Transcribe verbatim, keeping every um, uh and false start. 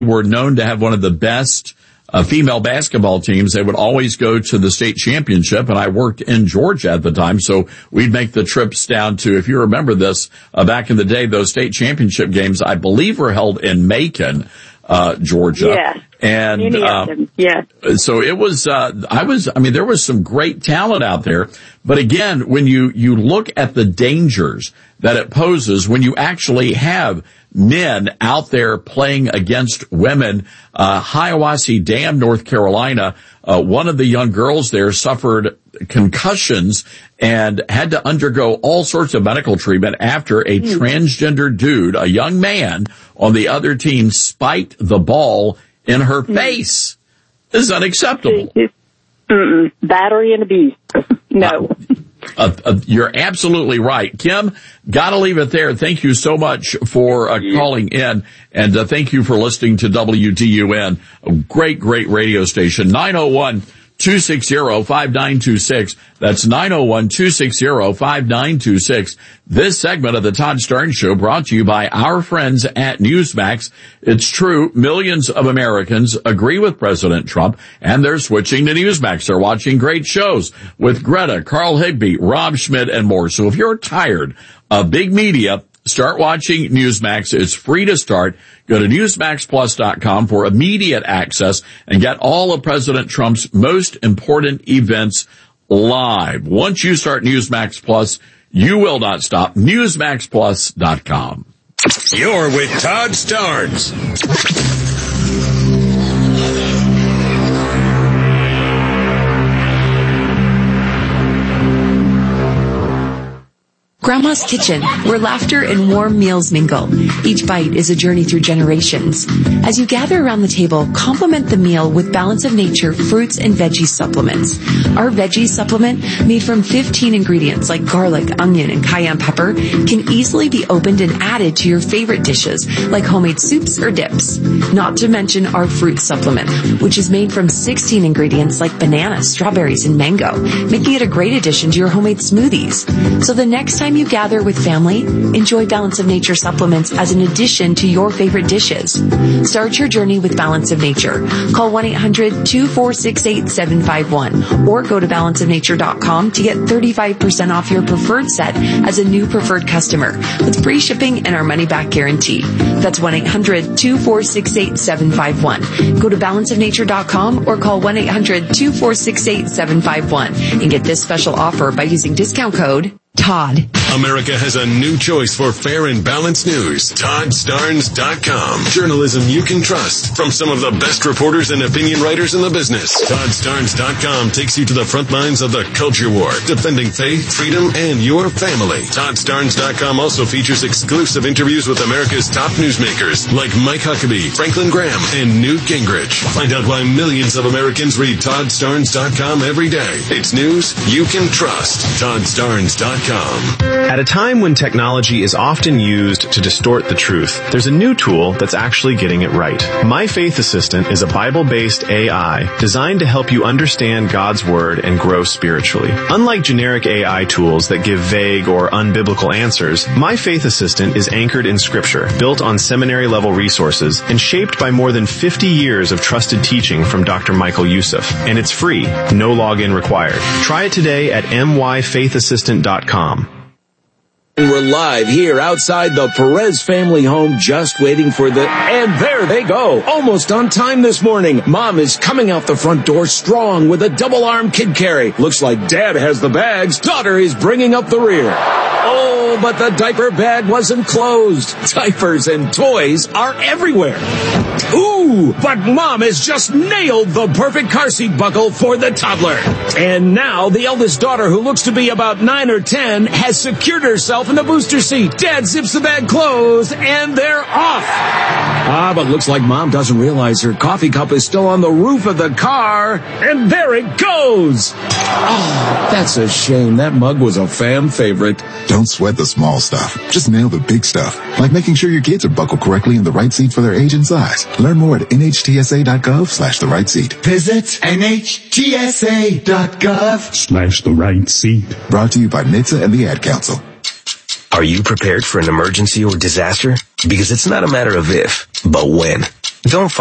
were known to have one of the best uh, female basketball teams. They would always go to the state championship, and I worked in Georgia at the time, so we'd make the trips down to, if you remember this, uh, back in the day, those state championship games, I believe, were held in Macon, uh, Georgia. Yes. And, uh, yes. So it was, uh, I was, I mean, there was some great talent out there. But again, when you, you look at the dangers that it poses when you actually have men out there playing against women, uh, Hiawassee Dam, North Carolina, uh, one of the young girls there suffered concussions and had to undergo all sorts of medical treatment after a mm. transgender dude, a young man on the other team, spiked the ball in her mm. face. This is unacceptable. Mm-mm. Battery and abuse. No. Uh, uh, you're absolutely right. Kim, gotta leave it there. Thank you so much for uh, calling in, and uh, thank you for listening to W D U N, a great, great radio station. nine oh one, two six zero, five nine two six. That's nine oh one, two six zero, five nine two six. This segment of the Todd Starnes Show brought to you by our friends at Newsmax. It's true, millions of Americans agree with President Trump, and they're switching to Newsmax. They're watching great shows with Greta, Carl Higbee, Rob Schmidt, and more. So if you're tired of big media, start watching Newsmax. It's free to start. Go to newsmax plus dot com for immediate access and get all of President Trump's most important events live. Once you start Newsmax Plus, you will not stop. newsmax plus dot com. You're with Todd Starnes. Grandma's Kitchen, where laughter and warm meals mingle. Each bite is a journey through generations. As you gather around the table, complement the meal with Balance of Nature fruits and veggie supplements. Our veggie supplement, made from fifteen ingredients like garlic, onion, and cayenne pepper, can easily be opened and added to your favorite dishes, like homemade soups or dips. Not to mention our fruit supplement, which is made from sixteen ingredients like bananas, strawberries, and mango, making it a great addition to your homemade smoothies. So the next time you gather with family, enjoy Balance of Nature supplements as an addition to your favorite dishes. Start your journey with Balance of Nature. Call one eight hundred, two four six, eight seven five one or go to balance of nature dot com to get thirty-five percent off your preferred set as a new preferred customer with free shipping and our money-back guarantee. That's one eight hundred, two four six, eight seven five one. Go to balance of nature dot com or call one eight hundred, two four six, eight seven five one and get this special offer by using discount code Todd. America has a new choice for fair and balanced news. Todd Starnes dot com. Journalism you can trust from some of the best reporters and opinion writers in the business. Todd Starnes dot com takes you to the front lines of the culture war, defending faith, freedom, and your family. Todd Starnes dot com also features exclusive interviews with America's top newsmakers like Mike Huckabee, Franklin Graham, and Newt Gingrich. Find out why millions of Americans read Todd Starnes dot com every day. It's news you can trust. Todd Starnes dot com. At a time when technology is often used to distort the truth, there's a new tool that's actually getting it right. My Faith Assistant is a Bible-based A I designed to help you understand God's Word and grow spiritually. Unlike generic A I tools that give vague or unbiblical answers, My Faith Assistant is anchored in Scripture, built on seminary-level resources, and shaped by more than fifty years of trusted teaching from Doctor Michael Youssef. And it's free, no login required. Try it today at my faith assistant dot com. We're live here outside the Perez family home, just waiting for the... And there they go. Almost on time this morning. Mom is coming out the front door strong with a double-arm kid carry. Looks like Dad has the bags. Daughter is bringing up the rear. Oh, but the diaper bag wasn't closed. Diapers and toys are everywhere. Ooh, but Mom has just nailed the perfect car seat buckle for the toddler. And now the eldest daughter, who looks to be about nine or ten, has secured herself in the booster seat. Dad zips the bag closed, and they're off. Ah, but looks like Mom doesn't realize her coffee cup is still on the roof of the car, and there it goes. Oh, that's a shame. That mug was a fan favorite. Don't sweat the small stuff. Just nail the big stuff, like making sure your kids are buckled correctly in the right seat for their age and size. Learn more at N H T S A dot gov slash the right seat. Visit N H T S A dot gov slash the right seat. Brought to you by N H T S A and the Ad Council. Are you prepared for an emergency or disaster? Because it's not a matter of if, but when. Don't